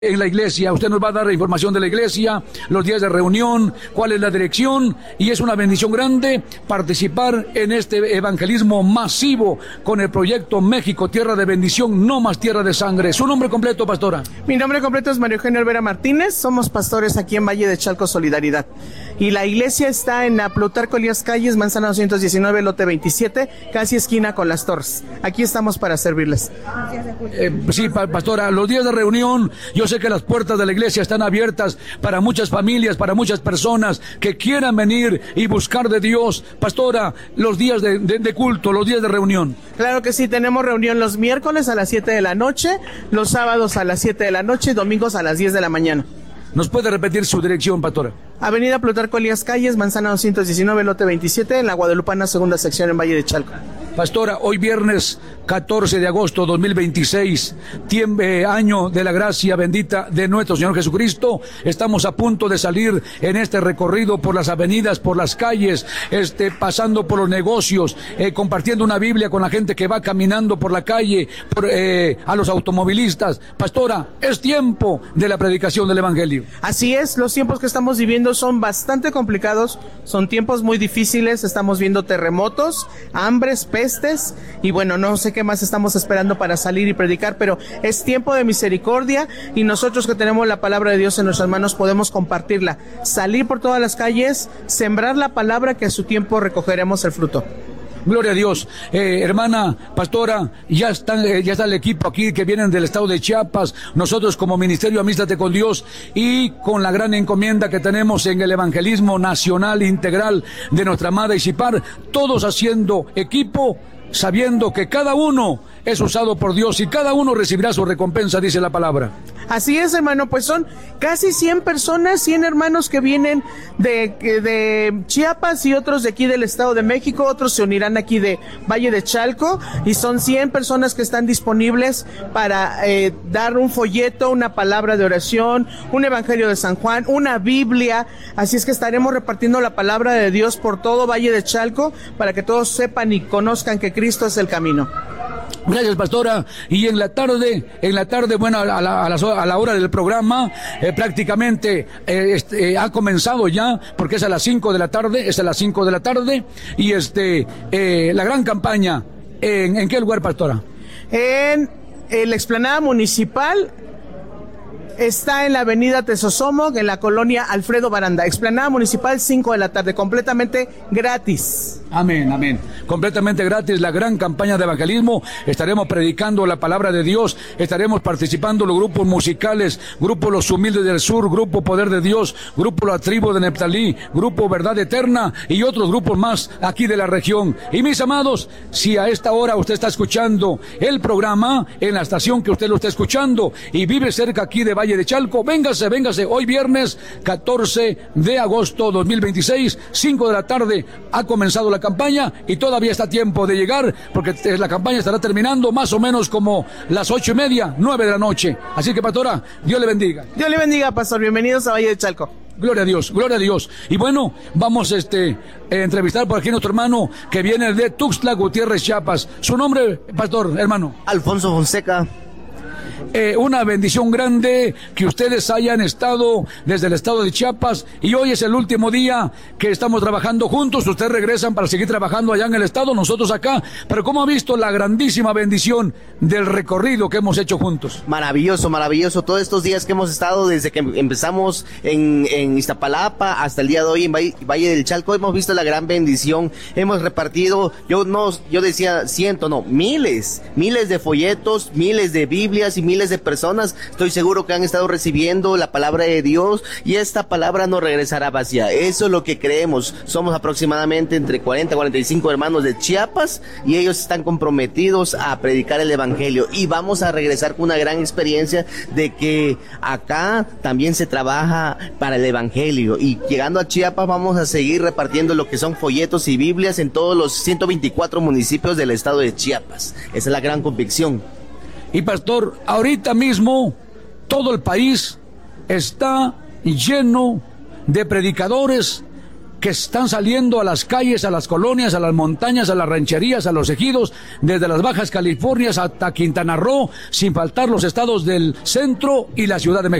En la iglesia, usted nos va a dar la información de la iglesia, los días de reunión, cuál es la dirección, y es una bendición grande participar en este evangelismo masivo con el proyecto México, Tierra de Bendición, no más tierra de sangre. ¿Su nombre completo, pastora? Mi nombre completo es María Eugenia Olvera Martínez, somos pastores aquí en Valle de Chalco Solidaridad. Y la iglesia está en la Plutarco Elías Calles, Manzana 219, lote 27, casi esquina con Las Torres. Aquí estamos para servirles. Sí, pastora, los días de reunión, yo sé que las puertas de la iglesia están abiertas para muchas familias, para muchas personas que quieran venir y buscar de Dios. Pastora, los días de culto, los días de reunión. Claro que sí, tenemos reunión los miércoles a las 7 de la noche, los sábados a las 7 de la noche y domingos a las 10 de la mañana. ¿Nos puede repetir su dirección, pastora? Avenida Plutarco Elías Calles, Manzana 219, lote 27, en la Guadalupana, segunda sección en Valle de Chalco. Pastora, hoy viernes 14 de agosto 2026, año de la gracia bendita de nuestro Señor Jesucristo. Estamos a punto de salir en este recorrido por las avenidas, por las calles, pasando por los negocios, compartiendo una Biblia con la gente que va caminando por la calle, a los automovilistas. Pastora, es tiempo de la predicación del Evangelio. Así es, los tiempos que estamos viviendo son bastante complicados, son tiempos muy difíciles, estamos viendo terremotos, hambres, pestes, y bueno, no sé qué más estamos esperando para salir y predicar, pero es tiempo de misericordia y nosotros que tenemos la palabra de Dios en nuestras manos podemos compartirla, salir por todas las calles, sembrar la palabra que a su tiempo recogeremos el fruto. Gloria a Dios. Hermana pastora, ya está el equipo aquí que vienen del estado de Chiapas. Nosotros como Ministerio Amístate con Dios y con la gran encomienda que tenemos en el evangelismo nacional integral de nuestra amada Izipar, todos haciendo equipo, sabiendo que cada uno es usado por Dios y cada uno recibirá su recompensa, dice la palabra. Así es, hermano, pues son casi 100 personas, 100 hermanos que vienen de Chiapas y otros de aquí del Estado de México, otros se unirán aquí de Valle de Chalco, y son 100 personas que están disponibles para dar un folleto, una palabra de oración, un evangelio de San Juan, una Biblia. Así es que estaremos repartiendo la palabra de Dios por todo Valle de Chalco para que todos sepan y conozcan que Cristo es el camino. Gracias, pastora. Y en la tarde, bueno, a la hora del programa, prácticamente ha comenzado ya, porque es a las 5 de la tarde, y la gran campaña, ¿en qué lugar, pastora? En la explanada municipal. Está en la avenida Tesosomoc, en la colonia Alfredo Baranda. Explanada municipal, 5 de la tarde, completamente gratis. Amén, amén. Completamente gratis, la gran campaña de evangelismo. Estaremos predicando la palabra de Dios, estaremos participando los grupos musicales, Grupo Los Humildes del Sur, Grupo Poder de Dios, Grupo La Tribu de Neptalí, Grupo Verdad Eterna y otros grupos más aquí de la región. Y mis amados, si a esta hora usted está escuchando el programa en la estación que usted lo está escuchando y vive cerca aquí de Valle de Chalco, véngase, hoy viernes 14 de agosto 2026, 5 de la tarde, ha comenzado la campaña y todavía está tiempo de llegar, porque la campaña estará terminando más o menos como las 8:30, 9 de la noche. Así que, pastora, Dios le bendiga. Dios le bendiga, pastor, bienvenidos a Valle de Chalco. Gloria a Dios, gloria a Dios. Y bueno, vamos a entrevistar por aquí a nuestro hermano que viene de Tuxtla Gutiérrez, Chiapas. Su nombre, pastor, hermano. Alfonso Fonseca. Una bendición grande que ustedes hayan estado desde el estado de Chiapas, y hoy es el último día que estamos trabajando juntos. Ustedes regresan para seguir trabajando allá en el estado, nosotros acá, pero ¿cómo ha visto la grandísima bendición del recorrido que hemos hecho juntos? Maravilloso, maravilloso. Todos estos días que hemos estado desde que empezamos en Iztapalapa hasta el día de hoy en Valle del Chalco, hemos visto la gran bendición. Hemos repartido, yo decía miles de folletos, miles de Biblias y miles de personas, estoy seguro que han estado recibiendo la palabra de Dios, y esta palabra no regresará vacía. Eso es lo que creemos. Somos aproximadamente entre 40 y 45 hermanos de Chiapas, y ellos están comprometidos a predicar el evangelio, y vamos a regresar con una gran experiencia de que acá también se trabaja para el evangelio, y llegando a Chiapas vamos a seguir repartiendo lo que son folletos y Biblias en todos los 124 municipios del estado de Chiapas. Esa es la gran convicción. Y pastor, ahorita mismo todo el país está lleno de predicadores que están saliendo a las calles, a las colonias, a las montañas, a las rancherías, a los ejidos, desde las Bajas Californias hasta Quintana Roo, sin faltar los estados del centro y la Ciudad de México.